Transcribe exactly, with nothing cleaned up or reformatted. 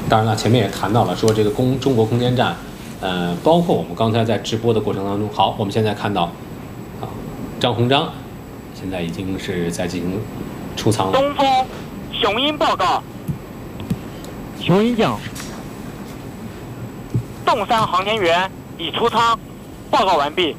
当然了，前面也谈到了，说这个空中国空间站，呃，包括我们刚才在直播的过程当中，好，我们现在看到，啊，张鸿章现在已经是在进行出舱了。 东风雄鹰报告， 雄鹰讲， 洞三航天员已出舱，报告完毕。